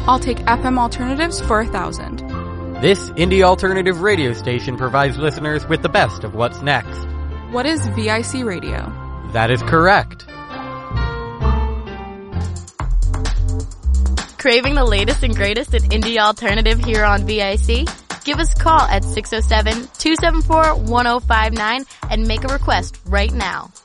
I'll take FM alternatives for 1,000. This indie alternative radio station provides listeners with the best of what's next. What is VIC Radio? That is correct. Craving the latest and greatest in indie alternative here on VIC? Give us a call at 607-274-1059 and make a request right now.